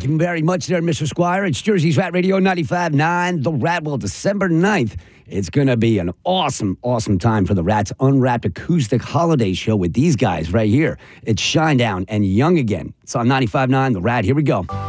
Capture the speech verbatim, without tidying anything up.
Thank you very much there, Mister Squire. It's Jersey's Rat Radio ninety-five point nine, The Rat. Well, December ninth, it's going to be an awesome, awesome time for the Rats Unwrapped Acoustic Holiday Show with these guys right here. It's Shinedown and Young Again. It's on ninety-five point nine, The Rat. Here we go.